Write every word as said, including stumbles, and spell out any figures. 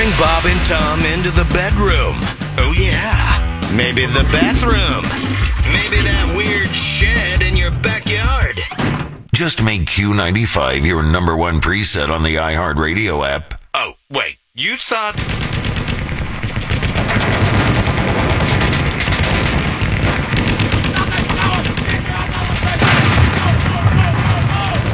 Bring Bob and Tom into the bedroom. Oh, yeah. Maybe the bathroom. Maybe that weird shed in your backyard. Just make Q ninety-five your number one preset on the iHeartRadio app. Oh, wait. You thought